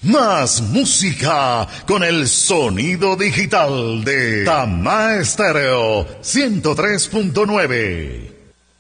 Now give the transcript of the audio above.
Más música con el sonido digital de Tamá Estéreo 103.9.